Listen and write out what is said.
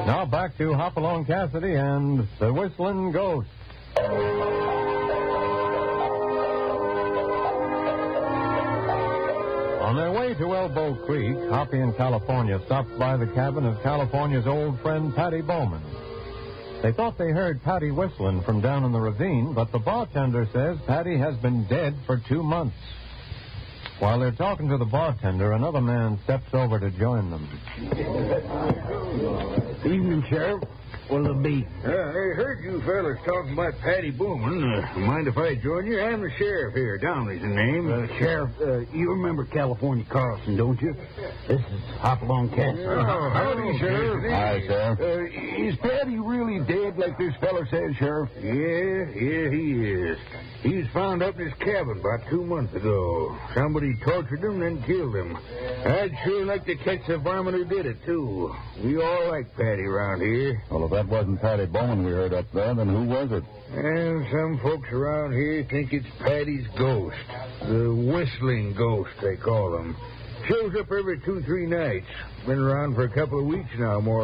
Now back to Hopalong Cassidy and the Whistling Ghost. On their way to Elbow Creek, Hoppy and California stopped by the cabin of California's old friend Patty Bowman. They thought they heard Patty whistling from down in the ravine, but the bartender says Patty has been dead for 2 months. While they're talking to the bartender, another man steps over to join them. Evening, Sheriff. What'll it be? I heard you fellas talking about Patty Bowman. Mind if I join you? I'm the sheriff here. Downey's the name. Sheriff, you remember California Carlson, don't you? This is Hopalong Cassidy. Howdy, Sheriff. Hi, Sheriff. Is Patty really dead like this fella says, Sheriff? Yeah, he is. He was found up in his cabin about 2 months ago. Somebody tortured him, then killed him. I'd sure like to catch the varmint who did it, too. We all like Patty around here. Well, if that wasn't Patty Bowman we heard up there, then who was it? And some folks around here think it's Patty's ghost. The whistling ghost, they call him. Shows up every 2-3 nights. Been around for a couple of weeks now, more